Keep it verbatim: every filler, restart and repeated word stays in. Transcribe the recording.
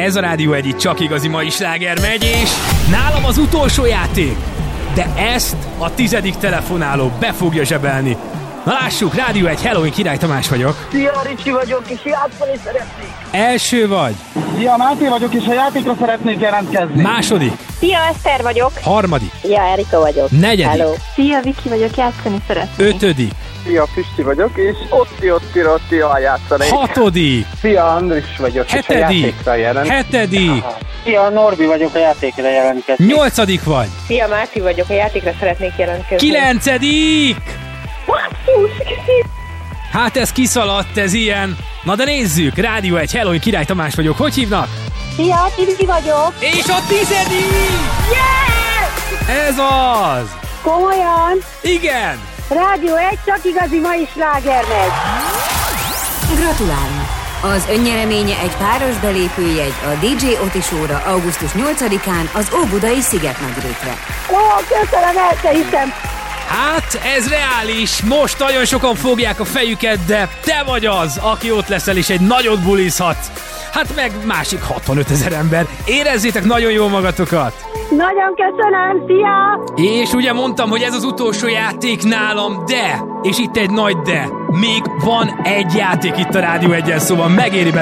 Ez a Rádió egy, itt csak igazi mai sláger megy, és nálam az utolsó játék. De ezt a tizedik telefonáló be fogja zsebelni. Na lássuk, Rádió egy, hello, én Király Tamás vagyok. Szia, Ricsi vagyok, és játszani szeretnék. Első vagy. Szia, Máté vagyok, és a játékra szeretnék jelentkezni. Második. Szia, Eszter vagyok. Harmadik. Szia, Erika vagyok. Negyedik. Hello. Szia, Viki vagyok, játszani szeretnék. Ötödik. Szia, Pisti vagyok, és otti, otti, otti, a játszanék. Hatodik. Szia, Andris vagyok, és a Hetedik. játékra jelentkezni. Hetedik. Szia, Norbi vagyok, a játékra jelentkezni. Nyolcadik vagy. Szia, Márti vagyok, a játékra szeretnék jelentkezni. Kilencedik. Basszus! Hát ez kiszaladt, ez ilyen. Na de nézzük, Rádió egy, hello, én Király Tamás vagyok. Hogy hívnak? Szia, Tibi vagyok. És a tizedik! Yeah! Ez az! Komolyan? Igen! Rádió egy, csak igazi mai sláger megy. Gratulálunk! Az önnyereménye egy páros belépőjegy a dé dzsé Oti Show-ra augusztus nyolcadikán az Óbudai Szigetnagyrétre. Ó, köszönöm, el se hiszem. Hát, ez reális. Most nagyon sokan fogják a fejüket, de te vagy az, aki ott leszel és egy nagyot bulizhatsz. Hát meg másik hatvanötezer ember. Érezzétek nagyon jól magatokat. Nagyon köszönöm, szia! És ugye mondtam, hogy ez az utolsó játék nálam, de, és itt egy nagy de, még van egy játék itt a Rádió egyen, szóval megéri be